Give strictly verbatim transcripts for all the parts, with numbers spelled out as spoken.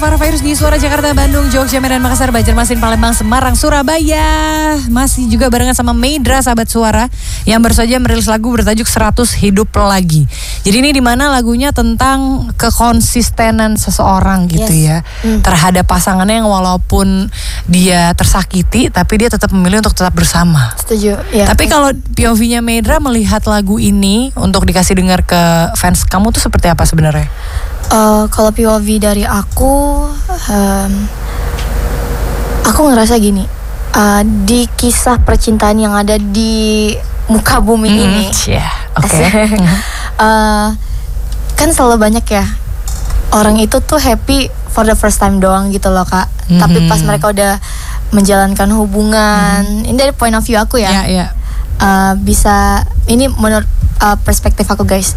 Para virus di Suara Jakarta, Bandung, Jogja, Medan, Makassar, Banjarmasin, Palembang, Semarang, Surabaya. Masih juga barengan sama Meidra, sahabat Suara, yang baru saja merilis lagu bertajuk seratus Hidup Lagi. Jadi ini dimana lagunya tentang kekonsistenan seseorang gitu yes. ya. Hmm. Terhadap pasangannya yang walaupun dia tersakiti, tapi dia tetap memilih untuk tetap bersama. Setuju. Ya. Tapi kalau P O V-nya Meidra melihat lagu ini untuk dikasih dengar ke fans kamu tuh seperti apa sebenarnya? Uh, kalau P O V dari aku, um, aku ngerasa gini, uh, di kisah percintaan yang ada di muka bumi mm, ini, yeah, okay. uh, kan selalu banyak ya orang itu tuh happy for the first time doang gitu loh kak. Mm-hmm. Tapi pas mereka udah menjalankan hubungan, mm-hmm. ini dari point of view aku ya, yeah, yeah. Uh, bisa ini menurut uh, perspektif aku guys.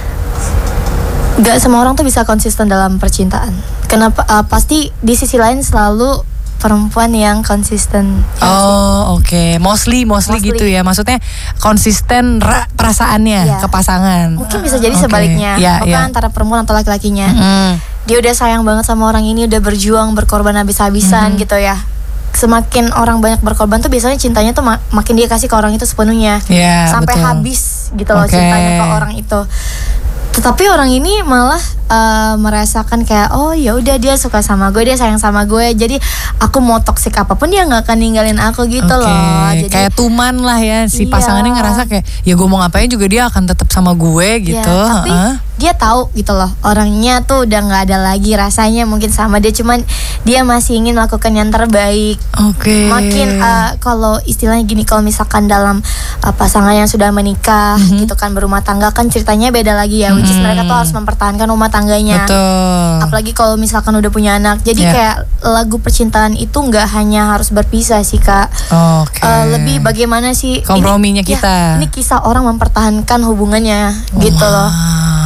Gak semua orang tuh bisa konsisten dalam percintaan. Kenapa? Uh, pasti di sisi lain selalu perempuan yang konsisten. Oh oke, okay. mostly, mostly mostly gitu ya. Maksudnya konsisten ra- perasaannya yeah. ke pasangan. Mungkin bisa jadi okay. sebaliknya. yeah, Maka yeah. antara perempuan atau laki-lakinya. Mm-hmm. Dia udah sayang banget sama orang ini, udah berjuang, berkorban habis-habisan mm-hmm. gitu ya. Semakin orang banyak berkorban tuh biasanya cintanya tuh mak- makin dia kasih ke orang itu sepenuhnya. Yeah, sampai betul. habis gitu loh okay. cintanya ke orang itu. Tetapi orang ini malah uh, merasakan kayak oh ya udah dia suka sama gue, dia sayang sama gue, jadi aku mau toksik apapun dia nggak akan ninggalin aku gitu okay. loh. Jadi kayak tuman lah ya si iya. pasangannya ngerasa kayak ya gue mau ngapain juga dia akan tetap sama gue gitu. Ya, tapi uh-huh. dia tahu gitu loh orangnya tuh udah nggak ada lagi rasanya mungkin sama dia, cuman dia masih ingin melakukan yang terbaik. Oke. Okay. Makin uh, kalau istilahnya gini, kalau misalkan dalam uh, pasangan yang sudah menikah mm-hmm. gitu kan berumah tangga kan ceritanya beda lagi ya. Mm-hmm. Which is mereka tuh harus mempertahankan rumah tangganya. Betul. Apalagi kalau misalkan udah punya anak. Jadi yeah. kayak lagu percintaan itu nggak hanya harus berpisah sih kak. Oke. Okay. Uh, lebih bagaimana sih komprominya ini, kita. Ya, ini kisah orang mempertahankan hubungannya gitu wow. loh.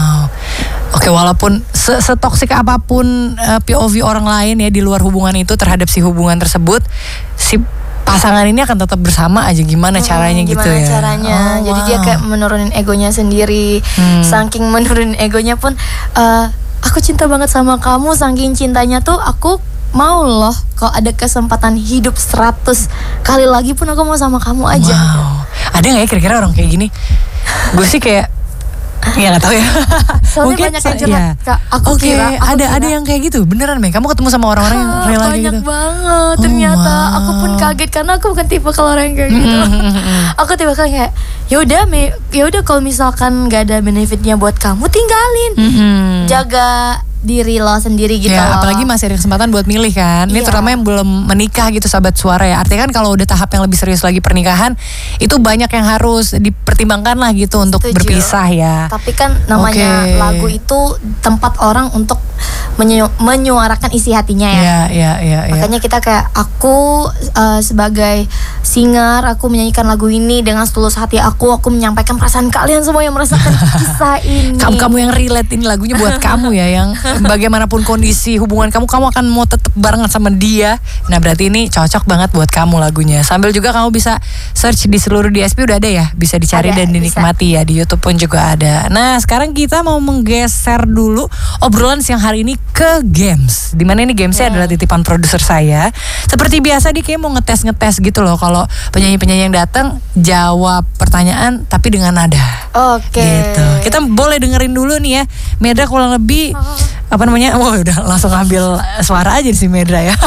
Oke, walaupun setoksik apapun uh, P O V orang lain ya di luar hubungan itu terhadap si hubungan tersebut, si pasangan ini akan tetap bersama aja. Gimana hmm, caranya gimana gitu ya? Gimana caranya? Oh, Jadi wow. dia kayak menurunin egonya sendiri. Hmm. Saking menurunin egonya pun, uh, aku cinta banget sama kamu. Saking cintanya tuh aku mau loh kalau ada kesempatan hidup seratus kali lagi pun aku mau sama kamu aja. Wow. Ada nggak ya kira-kira orang kayak gini? Gue sih kayak ya nggak tahu ya. Soalnya mungkin banyak yang curhat. Ya. Kak, aku Oke, kira, aku ada kira. ada yang kayak gitu. Beneran, Mei? Kamu ketemu sama orang-orang yang rela kayak gitu? Banyak banget ternyata. Oh, wow. Aku pun kaget karena aku bukan tipe kalau orang yang kayak gitu. Aku tipe kayak ya udah, Mei, ya udah kalau misalkan nggak ada benefitnya buat kamu tinggalin. Mm-hmm. Jaga diri lo sendiri gitu ya, loh. Apalagi masih ada kesempatan buat milih kan. Ini iya. terutama yang belum menikah gitu sahabat Suara ya. Artinya kan kalau udah tahap yang lebih serius lagi pernikahan, itu banyak yang harus dipertimbangkan lah gitu untuk Setuju. berpisah ya. Tapi kan namanya okay. lagu itu tempat orang untuk menyu- menyuarakan isi hatinya ya. Iya, iya, iya. Makanya kita kayak aku uh, sebagai singer, aku menyanyikan lagu ini dengan setulus hati aku, aku menyampaikan perasaan kalian semua yang merasakan kisah ini. Kamu-kamu yang relate, ini lagunya buat kamu ya, yang bagaimanapun kondisi hubungan kamu, kamu akan mau tetap barengan sama dia. Nah berarti ini cocok banget buat kamu lagunya. Sambil juga kamu bisa search di seluruh D S P udah ada ya, bisa dicari ada, dan dinikmati bisa. Ya. Di YouTube pun juga ada. Nah sekarang kita mau menggeser dulu obrolan siang hari ini ke games. Dimana ini gamesnya hmm. adalah titipan produser saya. Seperti biasa dia kayak mau ngetes-ngetes gitu loh. Kalau penyanyi-penyanyi yang datang jawab pertanyaan tapi dengan nada. Oke. Okay. Gitu. Kita boleh dengerin dulu nih ya. Meidra kurang lebih oh. apa namanya? Wah, oh, udah langsung ambil suara aja si Meidra ya.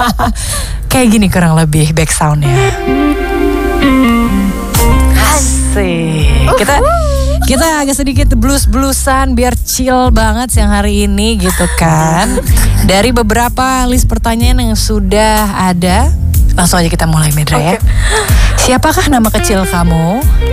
Kayak gini kurang lebih back soundnya. Asik. Kita kita agak sedikit blues-bluesan biar chill banget siang hari ini gitu kan. Dari beberapa list pertanyaan yang sudah ada, langsung aja kita mulai Meidra okay. ya. Siapakah nama kecil kamu?